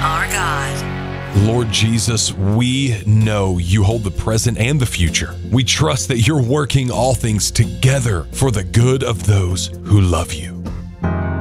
our God. Lord Jesus, we know you hold the present and the future. We trust that you're working all things together for the good of those who love you.